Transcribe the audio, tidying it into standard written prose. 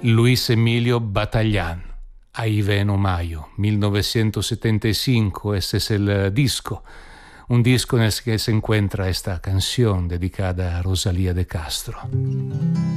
Luis Emilio Bataillán, Ahí Veno Mayo, 1975, este es el disco, un disco en el que se encuentra esta canción dedicada a Rosalía de Castro.